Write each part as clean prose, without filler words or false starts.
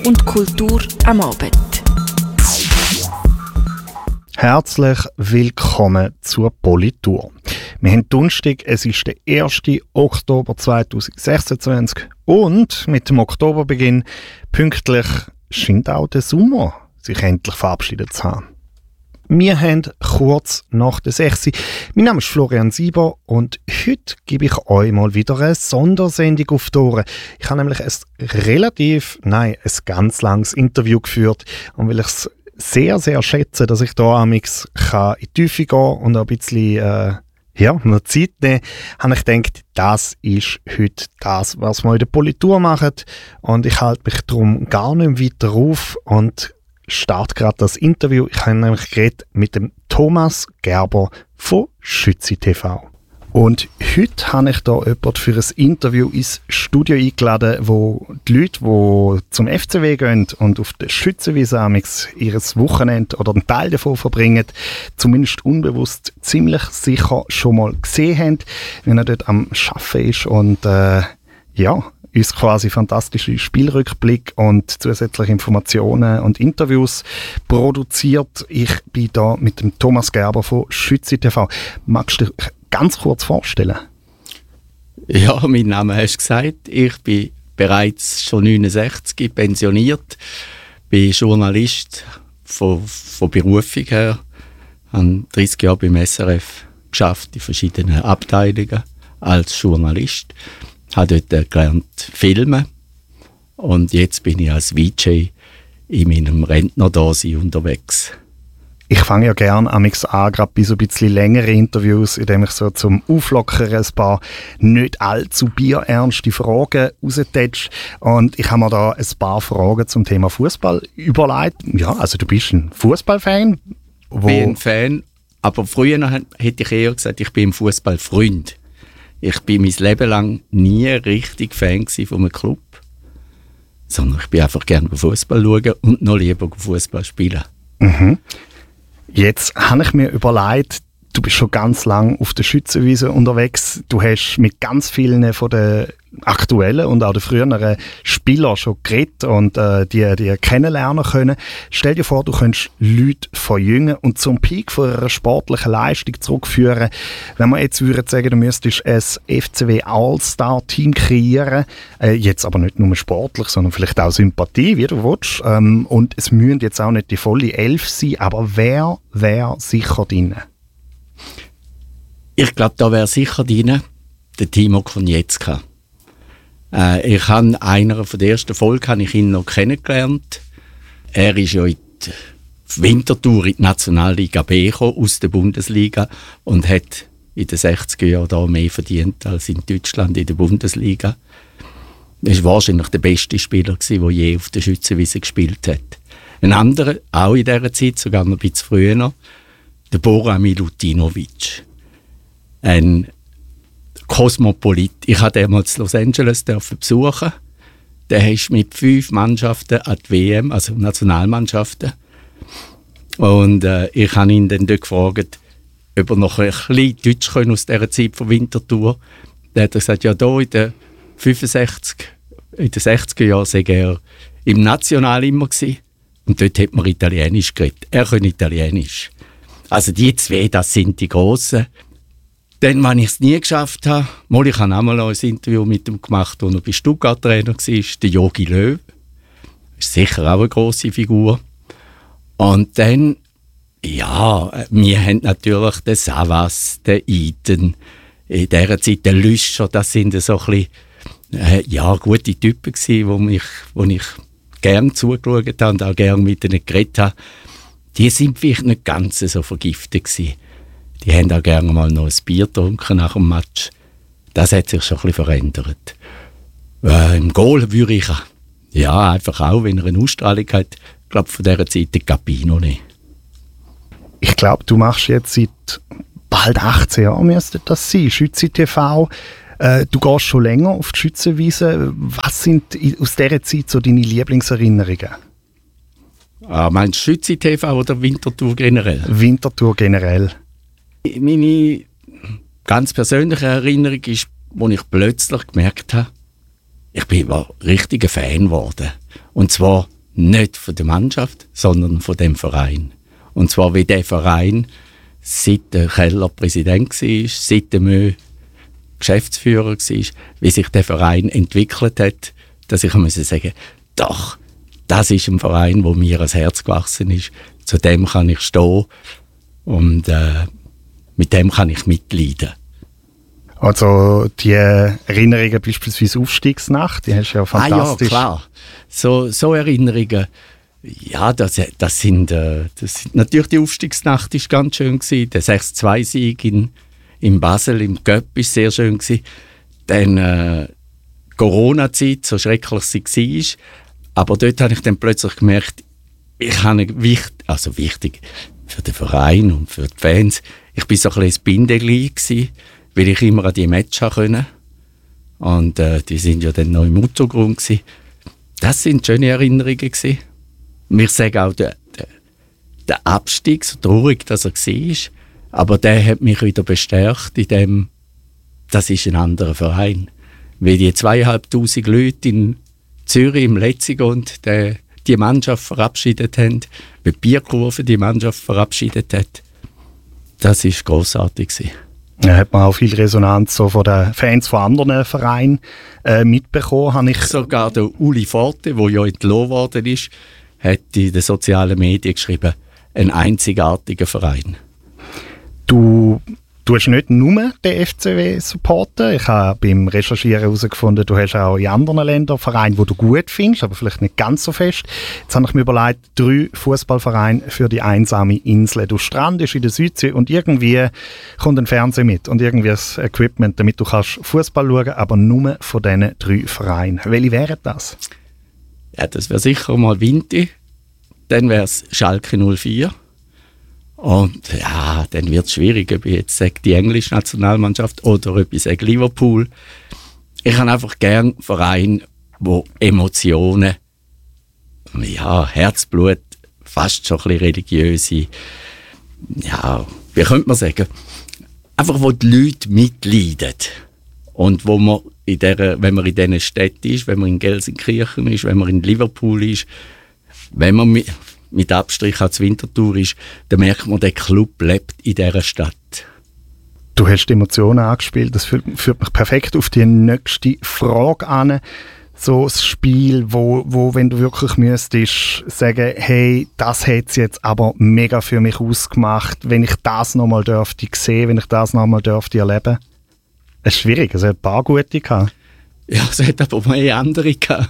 und Kultur am Abend. Herzlich willkommen zur Politur. Wir haben Donnerstag, es ist der 1. Oktober 2026 und mit dem Oktoberbeginn pünktlich scheint auch der Sommer sich endlich verabschiedet zu haben. Wir haben kurz nach der 6. Mein Name ist Florian Sieber und heute gebe ich euch mal wieder eine Sondersendung auf die Ohren. Ich habe nämlich ein ganz langes Interview geführt und weil ich es sehr, sehr schätze, dass ich da amix in die Tiefe gehen und ein bisschen mir Zeit nehmen, habe ich gedacht, das ist heute das, was wir in der Politur machen und ich halte mich darum gar nicht weiter auf und starte gerade das Interview. Ich habe nämlich geredet mit dem Thomas Gerber von Schützi TV. Und heute habe ich da jemanden für ein Interview ins Studio eingeladen, wo die Leute, die zum FCW gehen und auf der Schützenwiese ihr Wochenende oder einen Teil davon verbringen, zumindest unbewusst ziemlich sicher schon mal gesehen haben, wenn er dort am Arbeiten ist und uns quasi fantastische Spielrückblick und zusätzliche Informationen und Interviews produziert. Ich bin da mit dem Thomas Gerber von Schützi TV. Magst du dich ganz kurz vorstellen? Ja, mein Name hast du gesagt. Ich bin bereits schon 69, pensioniert, bin Journalist von Berufung her, habe 30 Jahre beim SRF geschafft, in verschiedenen Abteilungen als Journalist. Habe dort gelernt filmen und jetzt bin ich als VJ in meinem Rentnerdasein unterwegs. Ich fange ja gerne an, gerade bei so ein bisschen längeren Interviews, indem ich so zum Auflockern ein paar nicht allzu bierernste Fragen raustätsche. Und ich habe mir da ein paar Fragen zum Thema Fußball überlegt. Ja, also du bist ein Fußballfan. Ich bin ein Fan, aber früher hätte ich eher gesagt, ich bin ein Fußballfreund. Ich bin mein Leben lang nie richtig Fan von einem Club, sondern ich bin einfach gerne Fußball schauen und noch lieber Fußball spielen. Mhm. Jetzt habe ich mir überlegt, du bist schon ganz lang auf der Schützenwiese unterwegs. Du hast mit ganz vielen von den aktuellen und auch den früheren Spielern schon geredet und die kennenlernen können. Stell dir vor, du könntest Leute verjüngen und zum Peak von einer sportlichen Leistung zurückführen. Wenn man jetzt würde sagen, du müsstest ein FCW All-Star-Team kreieren, jetzt aber nicht nur sportlich, sondern vielleicht auch Sympathie, wie du willst. Und es müssen jetzt auch nicht die volle 11 sein, aber wer wäre sicher drin? Ich glaube, da wäre sicher drin der Timo Konietzka. Ich habe einer von der ersten Folge ihn noch kennengelernt. Er ist ja in die Winterthur in die Nationalliga B gekommen, aus der Bundesliga und hat in den 60er Jahren da mehr verdient als in Deutschland in der Bundesliga. Er war wahrscheinlich der beste Spieler, der je auf der Schützenwiese gespielt hat. Ein anderer, auch in dieser Zeit, sogar noch ein bisschen früher noch, der Bora Milutinovic. Ein Kosmopolit. Ich durfte den mal in Los Angeles besuchen. Der ist mit 5 Mannschaften an die WM, also Nationalmannschaften. Und ich habe ihn dann dort gefragt, ob er noch ein bisschen Deutsch können aus dieser Zeit von Winterthur. Dann hat er gesagt, ja, da in den 60er Jahren sei er im National immer gewesen. Und dort hat man Italienisch geredet. Er kann Italienisch. Also die zwei, das sind die Grossen. Dann, wenn ich es nie geschafft habe, ich habe auch mal ein Interview mit ihm gemacht, als er bei Stuttgart Trainer war, der Jogi Löw. Ist sicher auch eine grosse Figur. Und dann, ja, wir haben natürlich den Savas, den Iden, in dieser Zeit den Lüscher, das sind so ein bisschen, gute Typen gewesen, wo ich gerne zugeschaut habe und auch gerne mit ihnen geredet habe. Die sind vielleicht nicht ganz so vergiftet gewesen. Die haben auch gerne mal noch ein Bier getrunken nach dem Match. Das hat sich schon ein bisschen verändert. Im Goal würde ich einfach auch, wenn er eine Ausstrahlung hat, ich glaube von dieser Zeit den Capino nehmen. Ich glaube, du machst jetzt seit bald 18 Jahren, müsste das sein, Schützi TV. Du gehst schon länger auf die Schützenwiese. Was sind aus dieser Zeit so deine Lieblingserinnerungen? Meinst du Schützi TV oder Winterthur generell? Winterthur generell. Meine ganz persönliche Erinnerung ist, als ich plötzlich gemerkt habe, ich bin ein richtiger Fan geworden. Und zwar nicht von der Mannschaft, sondern von dem Verein. Und zwar wie der Verein seit der Keller Präsident war, seit der Mö Geschäftsführer war, wie sich der Verein entwickelt hat, dass ich muss sagen, doch, das ist ein Verein, wo mir ans Herz gewachsen ist. Zu dem kann ich stehen und mit dem kann ich mitleiden. Also die Erinnerungen, beispielsweise Aufstiegsnacht, die hast du ja fantastisch. Ah ja, klar. So Erinnerungen, ja, das sind natürlich die Aufstiegsnacht ist ganz schön gewesen. Der 6-2-Sieg in Basel, im Göpp, war sehr schön gewesen. Dann Corona-Zeit, so schrecklich sie war. Aber dort habe ich dann plötzlich gemerkt, ich habe wichtig für den Verein und für die Fans, ich war so ein bisschen das Bindeglied gewesen, weil ich immer an die Matches konnte. Und die sind ja dann noch im Untergrund gewesen. Das sind schöne Erinnerungen gewesen. Wir sagen auch, der Abstieg, so traurig, dass er war, aber der hat mich wieder bestärkt in dem, das ist ein anderer Verein. Weil die 2500 Leute in Zürich im Letzigrund die Mannschaft verabschiedet haben, wie die Bierkurve die Mannschaft verabschiedet hat, das war grossartig gewesen. Ja, hat man auch viel Resonanz so von den Fans von anderen Vereinen mitbekommen. Sogar der Uli Forte, der ja entlassen worden ist, hat in den sozialen Medien geschrieben, ein einzigartiger Verein. Du hast nicht nur den FCW supporten. Ich habe beim Recherchieren herausgefunden, du hast auch in anderen Ländern Vereine, die du gut findest, aber vielleicht nicht ganz so fest. Jetzt habe ich mir überlegt, 3 Fußballvereine für die einsame Insel. Du strandest in der Südsee und irgendwie kommt ein Fernseher mit und irgendwie das Equipment, damit du Fußball schauen kannst, aber nur von diesen 3 Vereinen. Welche wären das? Ja, das wäre sicher mal Vinti, dann wäre es Schalke 04. Und ja, dann wird es schwierig, ob ich jetzt sage, die englische Nationalmannschaft oder ob ich sage Liverpool. Ich habe einfach gern Vereine, wo Emotionen, ja, Herzblut, fast schon ein bisschen religiöse, ja, wie könnte man sagen, einfach wo die Leute mitleiden. Und wo man wenn man in diesen Städten ist, wenn man in Gelsenkirchen ist, wenn man in Liverpool ist, wenn man mit Abstrich als Winterthur ist, dann merkt man, der Club lebt in dieser Stadt. Du hast die Emotionen angespielt, das führt mich perfekt auf die nächste Frage an. So ein Spiel, wo wenn du wirklich müsstest sagen, hey, das hat es jetzt aber mega für mich ausgemacht, wenn ich das nochmal dürfte sehen, wenn ich das nochmal dürfte erleben. Es ist schwierig, es hat ein paar gute gehabt. Ja, es hat aber mehr andere gehabt.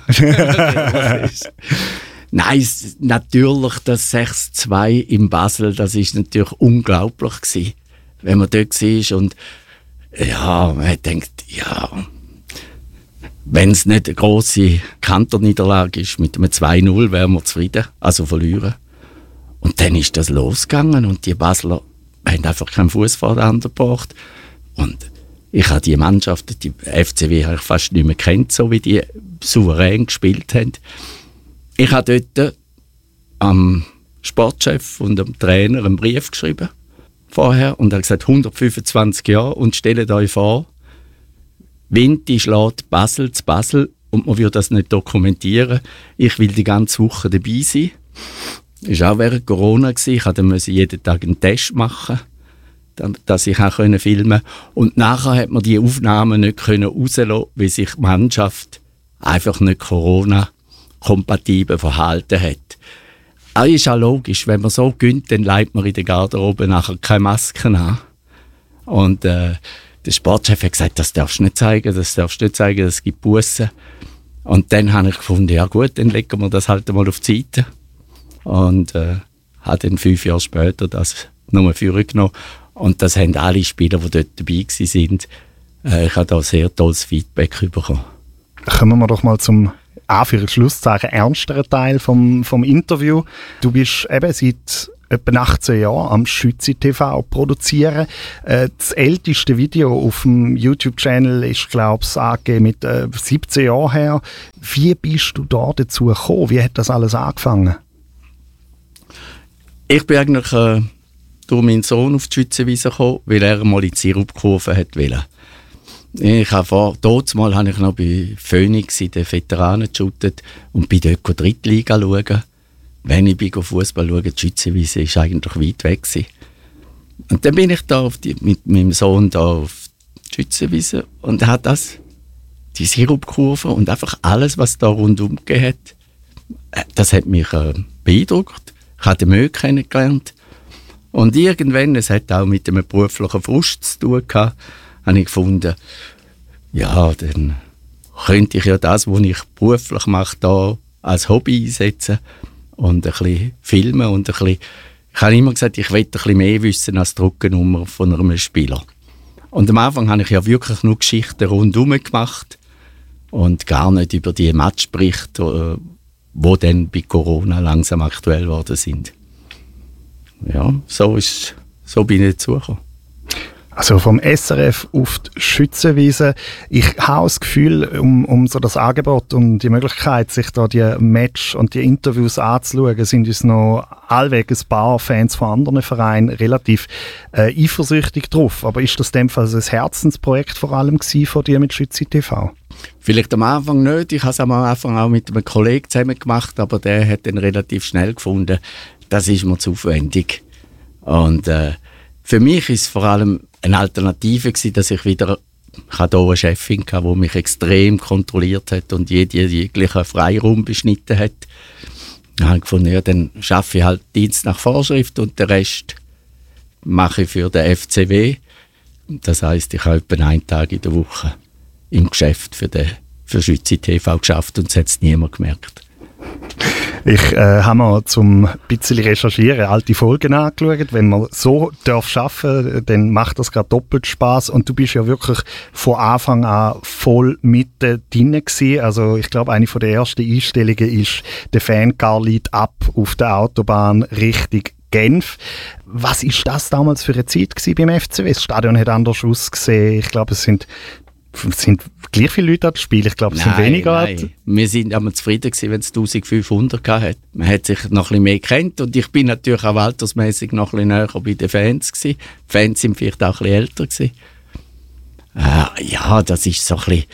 Nein, natürlich das 6-2 in Basel, das ist natürlich unglaublich gewesen, wenn man dort war und ja, man denkt, ja, wenn es nicht eine grosse Kanterniederlage ist, mit einem 2-0 wären wir zufrieden, also verlieren. Und dann ist das losgegangen und die Basler haben einfach keinen Fuß vor den anderen gebracht. Und ich habe die Mannschaft, die FCW, habe ich fast nicht mehr kennt, so wie die souverän gespielt haben. Ich habe dort am Sportchef und am Trainer einen Brief geschrieben vorher und habe gesagt, 125 Jahre und stellt euch vor, Vinti schlägt Basel zu Basel und man würde das nicht dokumentieren. Ich will die ganze Woche dabei sein. Das war auch während Corona. Ich musste jeden Tag einen Test machen, dass ich auch filmen konnte. Und nachher hat man die Aufnahmen nicht rauslassen, weil sich die Mannschaft einfach nicht Corona-kompatibel verhalten hat. Das ist auch logisch, wenn man so gönnt, dann leitet man in der Garderobe nachher keine Masken an. Und der Sportchef hat gesagt, das darfst du nicht zeigen, das gibt Bussen. Und dann habe ich gefunden, ja gut, dann legen wir das halt mal auf die Seite. Und habe dann 5 Jahre später das nochmal vorgenommen. Und das haben alle Spieler, die dort dabei waren. Ich habe da sehr tolles Feedback bekommen. Kommen wir doch mal zum Schlusszeichen ernsteren Teil vom Interview. Du bist eben seit etwa 18 Jahren am Schützi TV produzieren. Das älteste Video auf dem YouTube-Channel ist, glaube ich, angegeben mit 17 Jahren her. Wie bist du da dazu gekommen? Wie hat das alles angefangen? Ich bin eigentlich durch meinen Sohn auf die Schützenwiese gekommen, weil er mal in die Sirupkurve wollte. Damals habe ich noch bei Phoenix in den Veteranen geshootet und bei dort Drittliga schauen. Wenn ich Fußball schaue, die Schützenwiese war eigentlich weit weg gewesen. Und dann bin ich da mit meinem Sohn da auf die Schützenwiese und er hat die Sirupkurve und einfach alles, was da rundum gegeben hat, das hat mich beeindruckt. Ich habe den Müll kennengelernt. Und irgendwann, es hat auch mit einem beruflichen Frust zu tun gehabt, habe ich gefunden, ja, dann könnte ich ja das, was ich beruflich mache, da als Hobby einsetzen und ein bisschen filmen und ein bisschen. Ich habe immer gesagt, ich will ein bisschen mehr wissen als die Rückennummer von einem Spieler. Und am Anfang habe ich ja wirklich nur Geschichten rundherum gemacht und gar nicht über die Matchberichte, die dann bei Corona langsam aktuell geworden sind. Ja, so bin ich dazugekommen. Also vom SRF auf die Schützenwiese. Ich habe das Gefühl, um so das Angebot und die Möglichkeit, sich da die Match und die Interviews anzuschauen, sind uns noch allweg ein paar Fans von anderen Vereinen relativ eifersüchtig drauf. Aber ist das in dem Fall ein Herzensprojekt vor allem von dir mit Schützi TV? Vielleicht am Anfang nicht. Ich habe es am Anfang auch mit einem Kollegen zusammen gemacht, aber der hat dann relativ schnell gefunden, das ist mir zu aufwendig. Und für mich ist es vor allem eine Alternative gewesen, dass ich wieder hier eine Chefin hatte, die mich extrem kontrolliert hat und jeglichen Freiraum beschnitten hat. Dann habe ich gefunden, ja, dann arbeite ich halt Dienst nach Vorschrift und den Rest mache ich für den FCW. Das heisst, ich habe etwa einen Tag in der Woche im Geschäft für Schützi TV geschafft und es hat es niemand gemerkt. Ich habe mir zum ein bisschen recherchieren alte Folgen angeschaut. Wenn man so arbeiten darf, dann macht das gerade doppelt Spass. Und du bist ja wirklich von Anfang an voll mitten drin gewesen. Also ich glaube, eine der ersten Einstellungen ist der Fancar liegt ab auf der Autobahn Richtung Genf. Was ist das damals für eine Zeit gewesen beim FCW? Das Stadion hat anders ausgesehen. Ich glaube, es sind gleich viele Leute an das Spiel. Ich glaube, es sind weniger. Nein. Wir sind aber zufrieden gewesen, wenn es 1500 hatte. Man hat sich noch ein bisschen mehr gekannt und ich bin natürlich auch altersmäßig noch ein bisschen näher bei den Fans gewesen. Die Fans sind vielleicht auch ein bisschen älter gewesen. Ja, das ist so ein bisschen.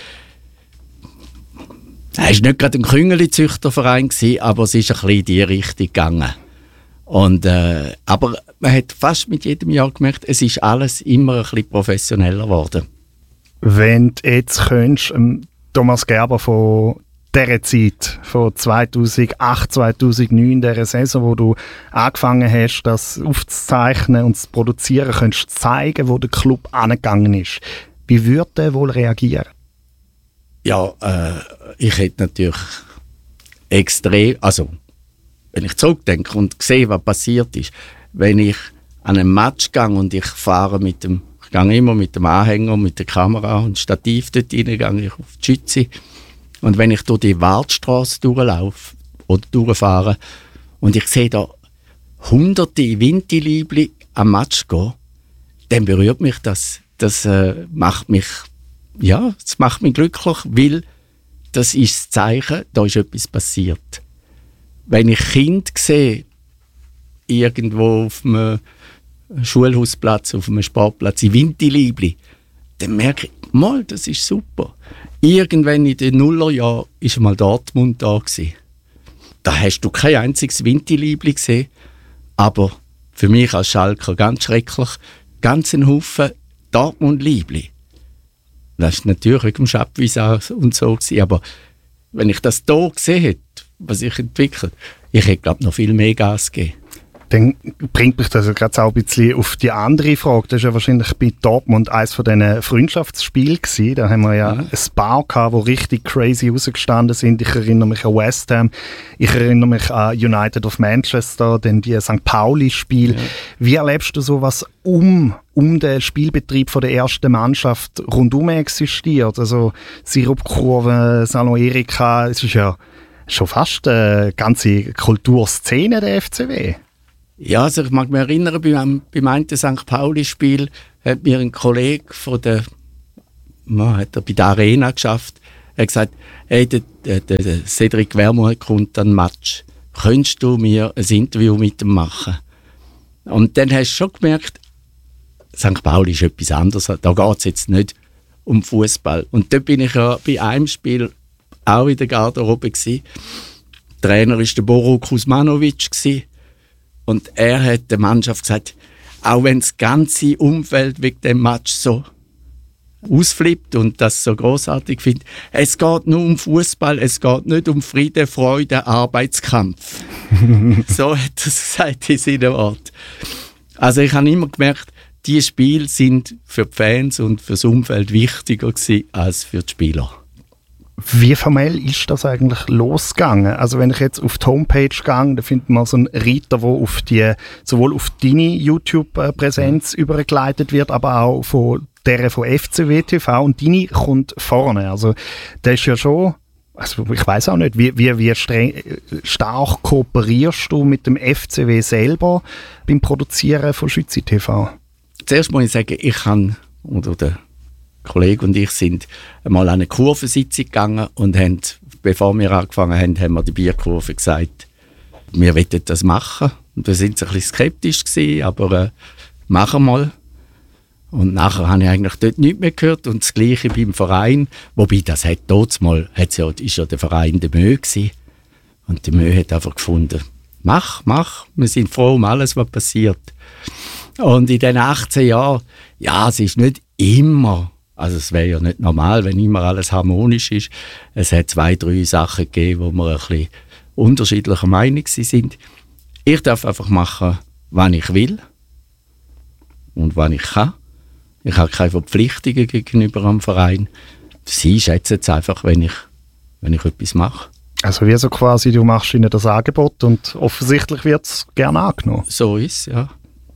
Es war nicht gerade ein Küngeli-Züchterverein gewesen, aber es ist ein bisschen in die Richtung gegangen. Und, aber man hat fast mit jedem Jahr gemerkt, es ist alles immer ein bisschen professioneller geworden. Wenn du jetzt könntest, Thomas Gerber von dieser Zeit, von 2008, 2009, dieser Saison, wo du angefangen hast, das aufzuzeichnen und zu produzieren, könntest zeigen, wo der Club angegangen ist. Wie würde er wohl reagieren? Ja, ich hätte natürlich extrem, also wenn ich zurückdenke und sehe, was passiert ist, wenn ich an einen Match gehe und ich fahre ich gehe immer mit dem Anhänger, mit der Kamera und Stativ dort rein, gehe ich auf die Schütze. Und wenn ich durch die Waldstrasse durchlaufe oder durchfahre und ich sehe da hunderte Winterliebli am Match gehen, dann berührt mich das. Das macht mich glücklich, weil das ist das Zeichen, da ist etwas passiert. Wenn ich Kinder sehe, irgendwo auf einem Schulhausplatz, auf einem Sportplatz, in Winterliebli, dann merke ich, mal, das ist super. Irgendwann in den Nullerjahren war mal Dortmund da gewesen. Da hast du kein einziges Winterliebli gesehen, aber für mich als Schalker ganz schrecklich, ganz ein Haufen Dortmund-Liebli. Das war natürlich wegen dem Schappwieser und so gewesen, aber wenn ich das hier gesehen hätte, was ich entwickelt, ich hätte, glaube ich, noch viel mehr Gas gegeben. Dann bringt mich das gerade auch ein bisschen auf die andere Frage. Das war ja wahrscheinlich bei Dortmund eines von diesen Freundschaftsspielen gewesen. Da haben wir ja ein paar gehabt, die richtig crazy rausgestanden sind. Ich erinnere mich an West Ham, ich erinnere mich an United of Manchester, dann die St. Pauli-Spiel. Ja. Wie erlebst du sowas um den Spielbetrieb von der ersten Mannschaft rundum existiert? Also Sirupkurve, Salon Erika, es ist ja schon fast eine ganze Kulturszene der FCW. Ja, also ich mag mich erinnern, beim einen St. Pauli-Spiel hat mir ein Kollege hat er bei der Arena geschafft, er hat gesagt, hey, der Cedric Wermuth kommt an den Match. Könntest du mir ein Interview mit ihm machen? Und dann hast du schon gemerkt, St. Pauli ist etwas anderes. Da geht es jetzt nicht um Fußball. Und dort bin ich ja bei einem Spiel auch in der Garderobe gsi. Trainer war der Boro Kuzmanovic gsi. Und er hat der Mannschaft gesagt, auch wenn das ganze Umfeld wegen dem Match so ausflippt und das so großartig findet, es geht nur um Fußball, es geht nicht um Friede, Freude, Arbeitskampf. So hat er es gesagt in seinem Wort. Also ich habe immer gemerkt, die Spiele sind für die Fans und für das Umfeld wichtiger gewesen als für die Spieler. Wie formell ist das eigentlich losgegangen? Also wenn ich jetzt auf die Homepage gehe, da findet man so einen Reiter, der sowohl auf deine YouTube-Präsenz übergeleitet wird, aber auch von der von FCW TV, und deine kommt vorne. Also das ist ja schon, also ich weiß auch nicht, wie stark kooperierst du mit dem FCW selber beim Produzieren von Schützi TV? Zuerst muss ich sagen, der Kollege und ich sind einmal an eine Kurvensitzung gegangen und haben, bevor wir angefangen haben wir der Bierkurve gesagt, wir wollen das machen. Und da sind sie ein bisschen skeptisch gewesen, aber machen mal. Und nachher habe ich eigentlich dort nichts mehr gehört und das Gleiche beim Verein, wobei das ist ja der Verein der Mö gewesen. Und der Mö hat einfach gefunden, mach, wir sind froh um alles, was passiert. Und in diesen 18 Jahren, ja, es ist nicht immer, also es wäre ja nicht normal, wenn immer alles harmonisch ist. Es hat 2, 3 Sachen gegeben, wo wir ein bisschen unterschiedlicher Meinung sind. Ich darf einfach machen, was ich will und was ich kann. Ich habe keine Verpflichtungen gegenüber dem Verein. Sie schätzen es einfach, wenn ich etwas mache. Also wie so quasi, du machst ihnen das Angebot und offensichtlich wird es gerne angenommen. So ist es, ja.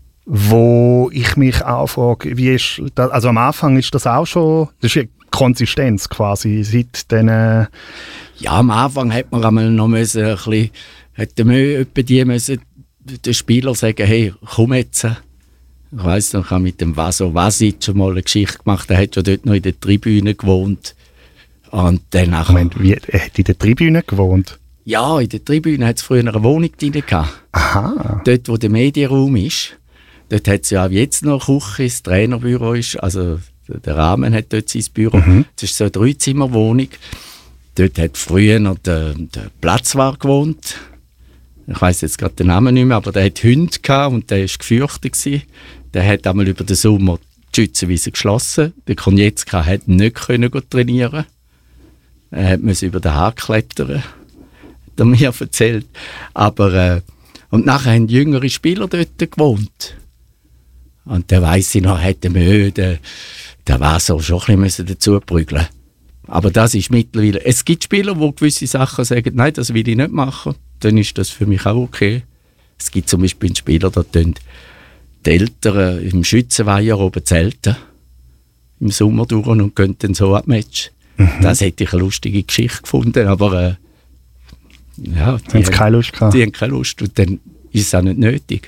Wo ich mich auch frage, wie ist das, also am Anfang ist das auch schon, das ist eine Konsistenz quasi, seit den... Ja, am Anfang hat man einmal noch müssen, ein bisschen, hätte man die müssen den Spieler sagen, hey, komm jetzt. Ich weiss noch, ich habe mit dem Vaso Vasic schon mal eine Geschichte gemacht, der hat ja dort noch in der Tribüne gewohnt. Und dann Moment, er hat in der Tribüne gewohnt? Ja, in der Tribüne hat es früher eine Wohnung drin gehabt. Aha. Dort, wo der Medienraum ist. Dort hat es ja auch jetzt noch eine Küche, das Trainerbüro ist, also der Rahmen hat dort sein Büro. Das ist so eine 3-Zimmer-Wohnung. Dort hat früher noch der Platzwart gewohnt. Ich weiss jetzt gerade den Namen nicht mehr, aber der hat Hunde gehabt und der war gefürchtet gewesen. Der hat einmal über den Sommer die Schützenwiese geschlossen. Der Konietzka hat nicht trainieren. Er musste über den Hang klettern, hat er mir erzählt. Aber, und nachher haben jüngere Spieler dort gewohnt. Und der weiss ich noch, hätte der war so schon ein bisschen dazu prügeln. Aber das ist mittlerweile... Es gibt Spieler, die gewisse Sachen sagen, nein, das will ich nicht machen. Dann ist das für mich auch okay. Es gibt zum Beispiel einen Spieler, der die Eltern im Schützenweiher oben zelten. Im Sommer durch und gehen dann so an Match. Das hätte ich eine lustige Geschichte gefunden, aber ja, die haben keine Lust gehabt. Die haben keine Lust und dann ist es auch nicht nötig.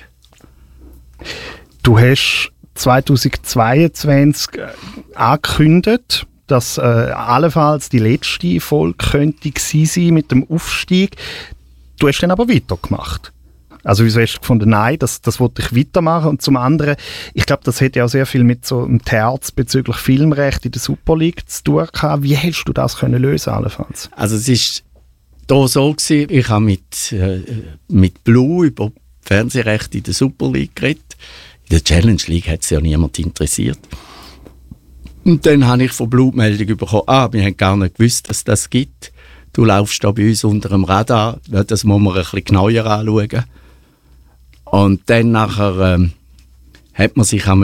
Du hast 2022 angekündigt, dass allenfalls die letzte Folge könnte gewesen sein mit dem Aufstieg. Du hast dann aber weitergemacht. Also wieso hast du gefunden, nein, das wollte ich weitermachen? Und zum anderen, ich glaube, das hätte ja auch sehr viel mit so einem Terz bezüglich Filmrecht in der Super League zu tun gehabt. Wie hast du das können lösen allenfalls? Also es ist da so gewesen, ich habe mit Blue über Fernsehrecht in der Super League geredet. In der Challenge League hat es ja niemand interessiert. Und dann habe ich von Blue die Meldung bekommen, wir haben gar nicht gewusst, dass das gibt. Du laufst da bei uns unter dem Radar, das muss man ein bisschen genauer anschauen. Und dann nachher hat man sich auch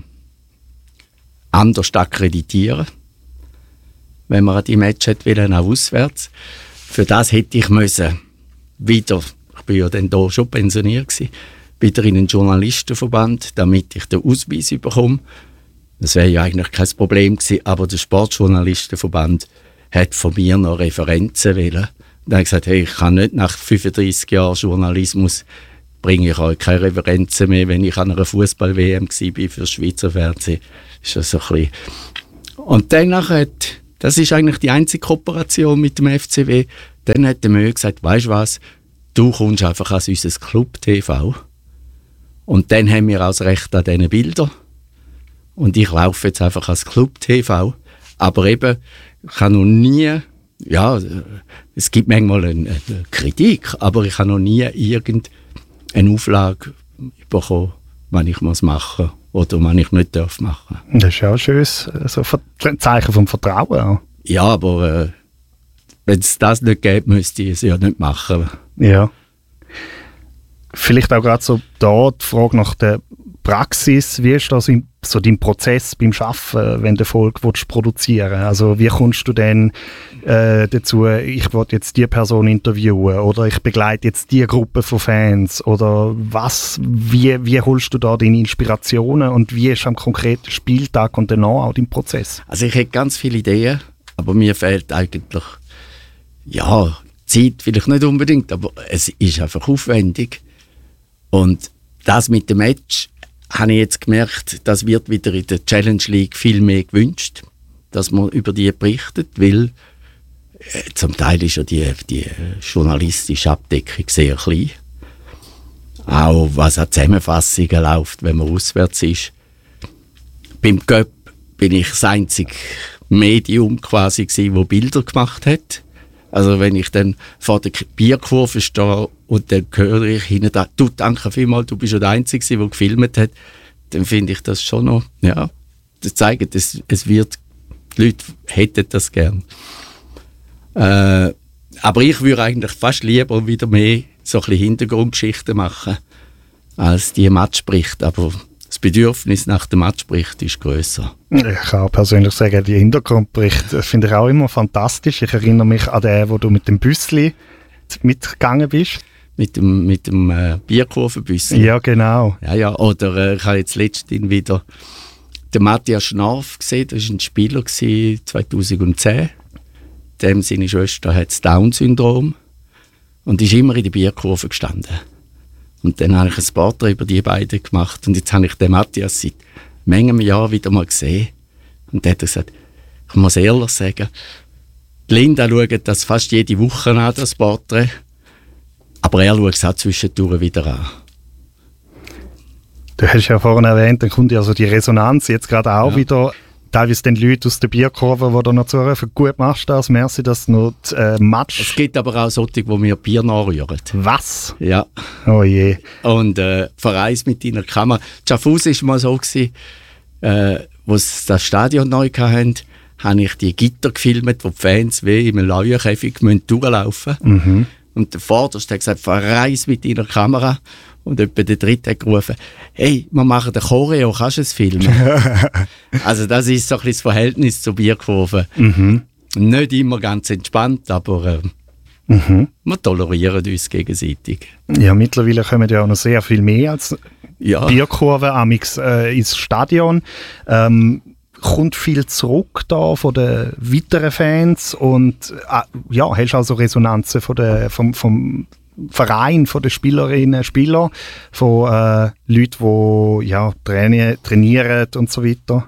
anders akkreditieren, wenn man an die Match wollte, auch auswärts. Für das hätte ich wieder, ich bin ja dann da schon pensioniert gewesen, wieder in einen Journalistenverband, damit ich den Ausweis bekomme. Das wäre ja eigentlich kein Problem gewesen, aber der Sportjournalistenverband hat von mir noch Referenzen wollen. Dann habe ich gesagt, hey, ich kann nicht nach 35 Jahren Journalismus bringe ich euch keine Referenzen mehr, wenn ich an einer Fußball-WM war für das Schweizer Fernsehen. Ist das so ein bisschen. Und dann das ist eigentlich die einzige Kooperation mit dem FCW. Dann hat der Mö gesagt, weisst du was, du kommst einfach als unser Club TV. Und dann haben wir auch das Recht an diesen Bildern. Und ich laufe jetzt einfach als Club TV. Aber eben, ich habe noch nie, ja, es gibt manchmal eine Kritik, aber ich habe noch nie irgendeine Auflage bekommen, wenn ich es machen muss oder wenn ich nicht machen darf. Das ist ja auch ein schönes Zeichen vom Vertrauen. Auch. Ja, aber wenn es das nicht gäbe, müsste ich es ja nicht machen. Ja. Vielleicht auch gerade so da die Frage nach der Praxis. Wie ist das so dein Prozess beim Arbeiten, wenn du Erfolg produzieren willst? Also wie kommst du denn dazu, ich will jetzt die Person interviewen oder ich begleite jetzt die Gruppe von Fans oder wie holst du da deine Inspirationen und wie ist am konkreten Spieltag und danach auch dein Prozess? Also ich hätte ganz viele Ideen, aber mir fehlt eigentlich, ja, Zeit vielleicht nicht unbedingt, aber es ist einfach aufwendig. Und das mit dem Match habe ich jetzt gemerkt, das wird wieder in der Challenge League viel mehr gewünscht, dass man über die berichtet, weil zum Teil ist ja die journalistische Abdeckung sehr klein. Auch was an Zusammenfassungen läuft, wenn man auswärts ist. Beim Cup bin ich das einzige Medium quasi gewesen, das Bilder gemacht hat. Also wenn ich dann vor der Bierkurve stehe und dann höre ich hinten, du, danke vielmals, du bist ja der Einzige, der gefilmt hat, dann finde ich das schon noch, ja, das zeigt, es wird, die Leute hätten das gern. Aber ich würde eigentlich fast lieber wieder mehr so ein bisschen Hintergrundgeschichten machen, als die Matchbericht. Aber das Bedürfnis nach dem Matchbericht ist grösser. Ich kann auch persönlich sagen, die Hintergrundberichte finde ich auch immer fantastisch. Ich erinnere mich an den, wo du mit dem Büssli mitgegangen bist. Mit dem Bierkurvenbüssli. Ja, genau. Ja. Oder ich habe jetzt letztens wieder den Matthias Schnarf gesehen. Das war ein Spieler 2010. Dem seine Schwester hat das Down-Syndrom und ist immer in der Bierkurve gestanden. Und dann habe ich ein Porträt über die beiden gemacht und jetzt habe ich den Matthias seit manchem Jahr wieder mal gesehen. Und der hat gesagt, ich muss ehrlich sagen, die Linda schaut das fast jede Woche an, das Porträt. Aber er schaut es auch zwischendurch wieder an. Du hast ja vorhin erwähnt, dann kommt ja also die Resonanz jetzt gerade auch wieder. Teilweise den Leute aus der Bierkurve, die da noch zurufen, gut machst du das, merci, dass du noch das Match... Es gibt aber auch solche, die mir Bier nachrühren. Was? Ja. Oh je. Und verreist mit deiner Kamera. Schaffhausen war mal so, wo sie das Stadion neu hatten, habe ich die Gitter gefilmt, wo die Fans wie im Leuenkäfig durchlaufen müssen. Mhm. Und der Vorderste hat gesagt, verreis mit deiner Kamera. Und etwa der Dritte hat gerufen, hey, wir machen den Choreo, kannst du es filmen? Also das ist so ein bisschen das Verhältnis zur Bierkurve. Mhm. Nicht immer ganz entspannt, aber wir tolerieren uns gegenseitig. Ja, mittlerweile kommen ja auch noch sehr viel mehr als Bierkurve amix ins Stadion. Kommt viel zurück da von den weiteren Fans und hast also Resonanzen vom Verein, von den Spielerinnen und Spielern, von Leuten, die trainieren und so weiter?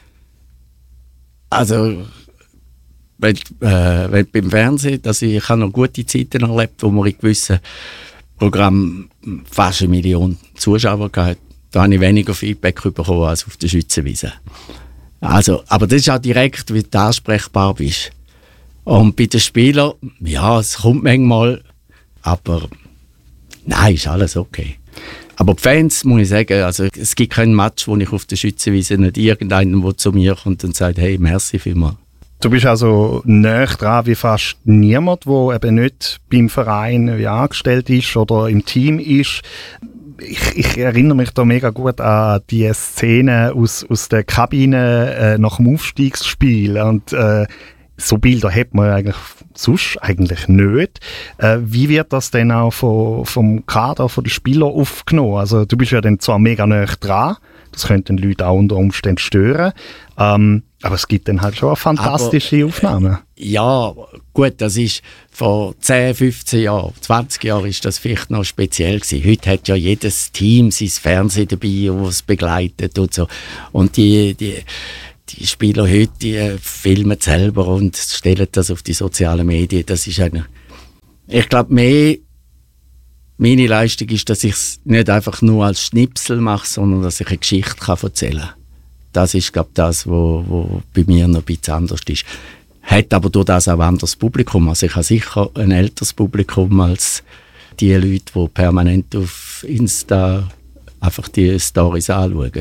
Also, wenn beim Fernsehen, ich habe noch gute Zeiten erlebt, wo wir in gewissen Programmen fast 1 Million Zuschauer hatten. Da habe ich weniger Feedback bekommen als auf der Schützenwiese. Also, aber das ist auch direkt, wie du ansprechbar bist. Und bei den Spielern, ja, es kommt manchmal, aber nein, ist alles okay. Aber die Fans, muss ich sagen, also es gibt kein Match, wo ich auf der Schützenwiese nicht irgendeinen, der zu mir kommt und sagt, hey, merci vielmals. Du bist also näher dran wie fast niemand, der eben nicht beim Verein angestellt ist oder im Team ist. Ich erinnere mich da mega gut an die Szene aus der Kabine nach dem Aufstiegsspiel und so Bilder hat man eigentlich sonst eigentlich nicht. Wie wird das denn auch vom Kader, von den Spielern aufgenommen? Also du bist ja dann zwar mega näher dran, das könnte den Leuten auch unter Umständen stören, aber es gibt dann halt schon fantastische Aufnahmen. Ja, gut, das ist vor 10, 15 Jahren, 20 Jahren ist das vielleicht noch speziell gewesen. Heute hat ja jedes Team sein Fernsehen dabei, das es begleitet und so. Und die Spieler heute, die filmen selber und stellen das auf die sozialen Medien. Das ist ich glaube, meine Leistung ist, dass ich es nicht einfach nur als Schnipsel mache, sondern dass ich eine Geschichte erzählen kann. Das ist, glaube ich, das, wo bei mir noch ein bisschen anders ist. Hat aber durch das auch ein anderes Publikum. Also ich habe sicher ein älteres Publikum als die Leute, die permanent auf Insta einfach die Storys anschauen.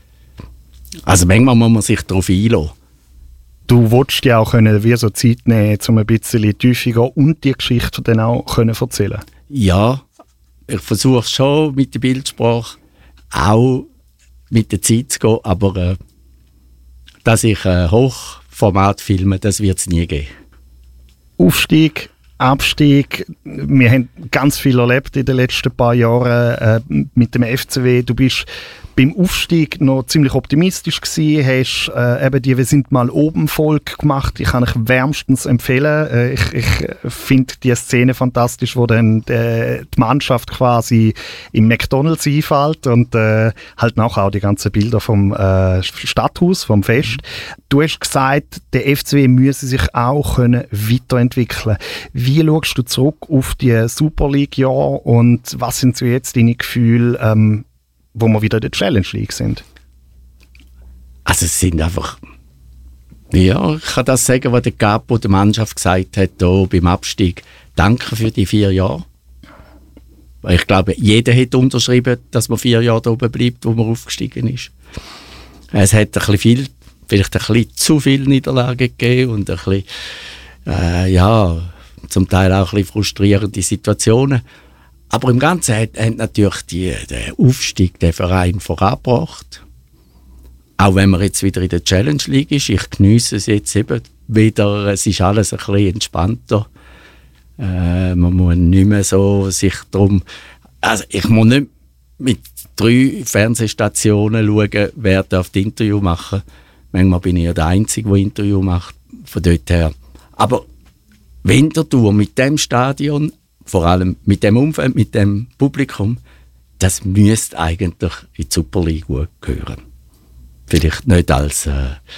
Also manchmal muss man sich darauf einlassen. Du willst ja auch können, wie so Zeit nehmen, um ein bisschen tiefer gehen und die Geschichte dann auch können erzählen. Ja, ich versuche schon mit der Bildsprache auch mit der Zeit zu gehen, aber dass ich Hochformat filme, das wird es nie geben. Aufstieg, Abstieg, wir haben ganz viel erlebt in den letzten paar Jahren mit dem FCW. Du bist beim Aufstieg noch ziemlich optimistisch gewesen, hast eben die «Wir sind mal oben» Folge gemacht. Ich kann euch wärmstens empfehlen. Ich finde die Szene fantastisch, wo dann die Mannschaft quasi im McDonald's einfällt und halt nachher auch die ganzen Bilder vom Stadthaus, vom Fest. Du hast gesagt, der FCW müsse sich auch können weiterentwickeln. Wie schaust du zurück auf die Super League-Jahre und was sind so jetzt deine Gefühle, wo wir wieder in der Challenge League sind? Also es sind einfach, ja, ich kann das sagen, was der Capo der Mannschaft gesagt hat, hier beim Abstieg. Danke für die 4 Jahre. Ich glaube, jeder hat unterschrieben, dass man 4 Jahre da oben bleibt, wo man aufgestiegen ist. Es hat ein bisschen viel, vielleicht ein bisschen zu viele Niederlagen gegeben und ein bisschen, ja, zum Teil auch ein bisschen frustrierende Situationen. Aber im Ganzen hat natürlich der Aufstieg den Verein vorangebracht. Auch wenn man jetzt wieder in der Challenge League ist. Ich geniesse es jetzt eben wieder. Es ist alles ein bisschen entspannter. Man muss nicht mehr so sich darum... Also ich muss nicht mit 3 Fernsehstationen schauen, wer darf das Interview machen. Manchmal bin ich ja der Einzige, der Interview macht. Von dort her. Aber Winterthur mit dem Stadion, vor allem mit dem Umfeld, mit dem Publikum, das müsste eigentlich in die Super League gehören. Vielleicht nicht als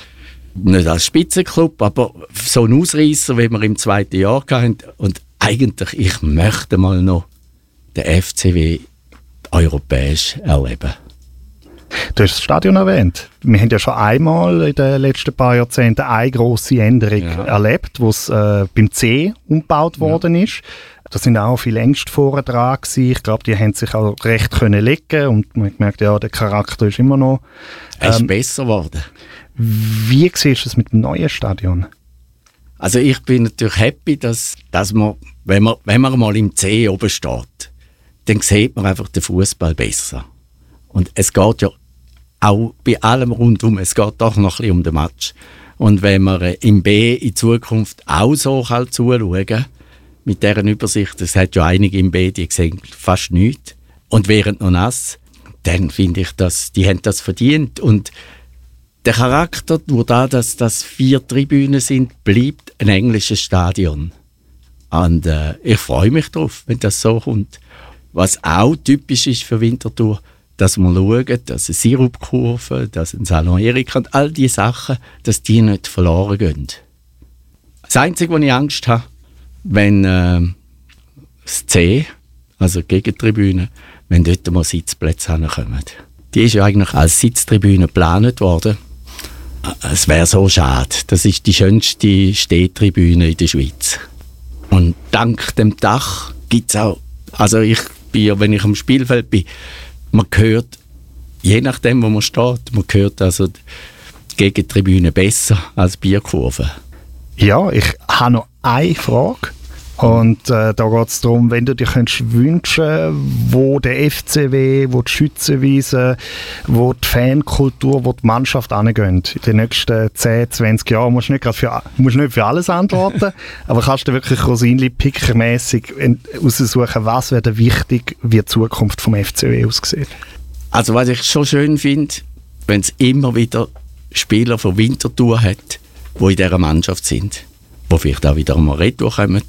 Spitzenklub, aber so ein Ausreisser, wie wir im 2. Jahr hatten. Und eigentlich, ich möchte mal noch den FCW europäisch erleben. Du hast das Stadion erwähnt. Wir haben ja schon einmal in den letzten paar Jahrzehnten eine grosse Änderung erlebt, wo es beim C umgebaut worden ist. Da sind auch viele Ängste vorne dran gewesen. Ich glaube, die haben sich auch recht können legen und man hat gemerkt, ja, der Charakter ist immer noch... Es ist besser geworden. Wie siehst du es mit dem neuen Stadion? Also ich bin natürlich happy, dass man, wenn man mal im C oben steht, dann sieht man einfach den Fußball besser. Und es geht ja auch bei allem rundum, es geht doch noch ein bisschen um den Match. Und wenn man im B in Zukunft auch so zuschauen kann, mit dieser Übersicht, es hat ja einige im B, die sehen fast nichts und wären noch nass, dann finde ich, dass die haben das verdient. Und der Charakter, durch das, dass das 4 Tribünen sind, bleibt ein englisches Stadion. Und ich freue mich drauf, wenn das so kommt. Was auch typisch ist für Winterthur, dass wir schauen, dass eine Sirupkurve, dass ein Salon Erika und all diese Sachen, dass die nicht verloren gehen. Das Einzige, wo ich Angst habe, wenn das C, also die Gegentribüne, wenn dort mal Sitzplätze hinkommen. Die ist ja eigentlich als Sitztribüne geplant worden. Es wäre so schade. Das ist die schönste Stehtribüne in der Schweiz. Und dank dem Dach gibt es auch, also wenn ich am Spielfeld bin, man hört, je nachdem, wo man steht, man hört also die Gegentribüne besser als Bierkurve. Ja, ich habe noch eine Frage. Und da geht es darum, wenn du dir wünschen, wo der FCW, wo die Schützenwiese, wo die Fankultur, wo die Mannschaft hingehen in den nächsten 10, 20 Jahren. Du musst nicht für alles antworten, aber kannst du wirklich Rosinli-Picker-mässig aussuchen, was wäre wichtig, wie die Zukunft vom FCW aussieht? Also was ich schon schön finde, wenn es immer wieder Spieler von Winterthur hat, die in dieser Mannschaft sind, die vielleicht auch wieder einmal retour kommen.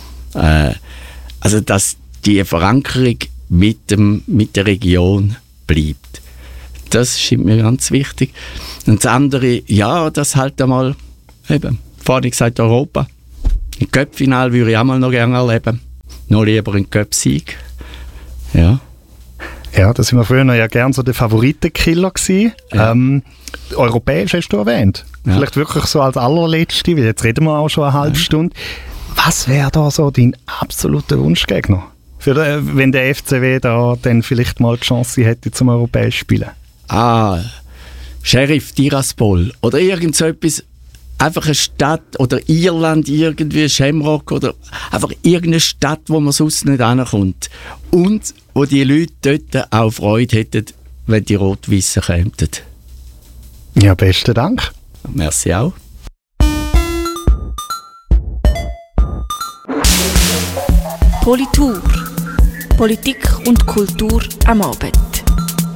Also dass die Verankerung mit der Region bleibt. Das scheint mir ganz wichtig. Und das andere, ja, das halt einmal, eben, vorhin gesagt Europa. Ein Cup-Final würde ich auch mal noch gerne erleben. Noch lieber ein Cup-Sieg. Ja. Ja, da sind wir früher ja gerne so der Favoritenkiller gewesen. Ja. Europäisch hast du erwähnt. Ja. Vielleicht wirklich so als allerletzte, weil jetzt reden wir auch schon eine halbe Stunde. Was wäre da so dein absoluter Wunschgegner? Wenn der FCW da dann vielleicht mal die Chance hätte, zum Europäisch spielen? Sheriff Tiraspol oder irgend so etwas. Einfach eine Stadt oder Irland irgendwie, Shamrock oder einfach irgendeine Stadt, wo man sonst nicht hinkommt. Und wo die Leute dort auch Freude hätten, wenn die Rot-Weissen kämen. Ja, besten Dank. Merci auch. Politur. Politik und Kultur am Abend.